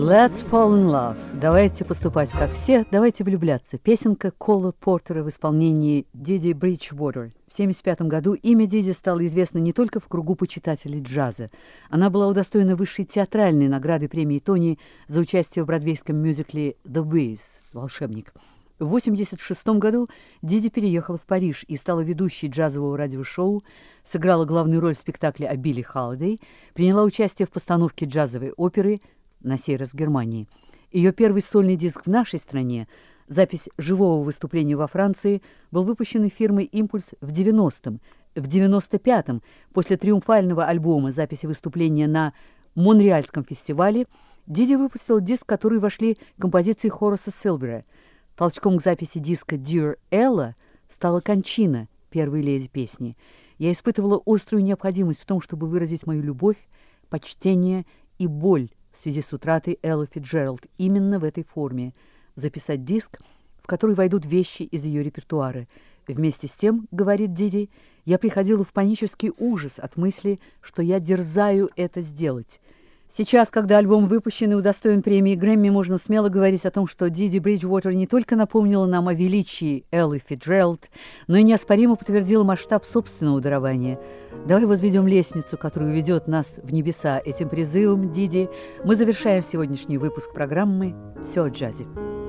Let's fall in love. Давайте поступать как все, давайте влюбляться. Песенка Кола Портера в исполнении Диди Бриджвотер. В 1975 году имя Диди стало известно не только в кругу почитателей джаза. Она была удостоена высшей театральной награды премии Тони за участие в бродвейском мюзикле «The Wiz» «Волшебник». В 1986 году Диди переехала в Париж и стала ведущей джазового радиошоу, сыграла главную роль в спектакле о Билли Холидей, приняла участие в постановке джазовой оперы, на сей раз в Германии. Ее первый сольный диск в нашей стране, запись живого выступления во Франции, был выпущен фирмой «Импульс» в 90-м. В 95-м, после триумфального альбома записи выступления на Монреальском фестивале, Диди выпустил диск, в который вошли композиции Хораса Силвера. Толчком к записи диска «Dear Ella» стала кончина первой леди песни. Я испытывала острую необходимость в том, чтобы выразить мою любовь, почтение и боль в связи с утратой Эллы Фицджеральд именно в этой форме, записать диск, в который войдут вещи из ее репертуара. Вместе с тем, говорит Диди, я приходила в панический ужас от мысли, что я дерзаю это сделать. Сейчас, когда альбом выпущен и удостоен премии Грэмми, можно смело говорить о том, что Диди Бриджвотер не только напомнила нам о величии Эллы Фицджеральд, но и неоспоримо подтвердила масштаб собственного дарования. Давай возведем лестницу, которая ведет нас в небеса. Этим призывом, Диди, мы завершаем сегодняшний выпуск программы «Все о джазе».